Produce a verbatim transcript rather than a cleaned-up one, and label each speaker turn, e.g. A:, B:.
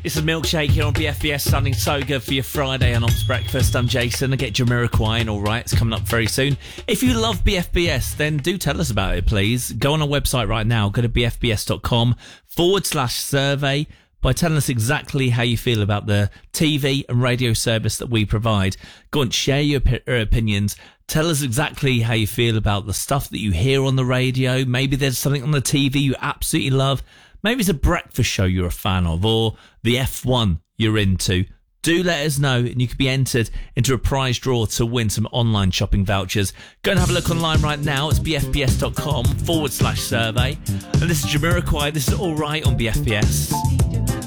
A: This is Milkshake here on B F B S, sounding so good for your Friday on Ops Breakfast. I'm Jason. I get Jamiroquai and All Right. It's coming up very soon. If you love B F B S, then do tell us about it, please. Go on our website right now. Go to bfbs.com forward slash survey by telling us exactly how you feel about the T V and radio service that we provide. Go and share your op- opinions. Tell us exactly how you feel about the stuff that you hear on the radio. Maybe there's something on the T V you absolutely love. Maybe it's a breakfast show you're a fan of, or the F one you're into. Do let us know, and you could be entered into a prize draw to win some online shopping vouchers. Go and have a look online right now. It's bfbs.com forward slash survey. And this is Jamiroquai. This is All Right on B F B S.